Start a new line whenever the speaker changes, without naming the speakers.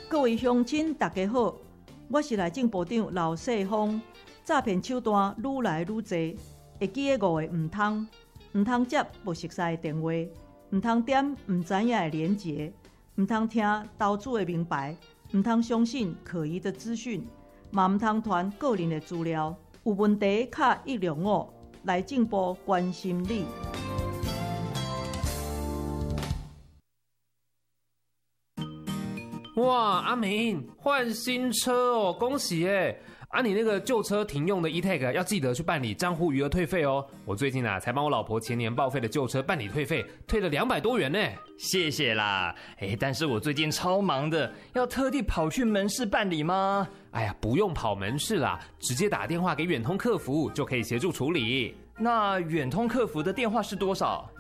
各位乡亲，大家好，我是内政部长刘世芳。诈骗手段愈来愈多，会记的5个唔通接不熟悉的电话，唔通点唔知影的连结，唔通听投资的名牌，唔通相信可疑的资讯，嘛唔通传个人的资料。有问题卡105，内政部关心你。
哇，阿明换新车哦，恭喜耶！啊，你那个旧车停用的 E-Tag 要记得去办理账户余额退费哦。我最近才帮我老婆前年报废的旧车办理退费，退了200多元呢。
谢谢啦，但是我最近超忙的，要特地跑去门市办理吗？
哎呀，不用跑门市啦，直接打电话给远通客服就可以协助处理。
那远通客服的电话是多少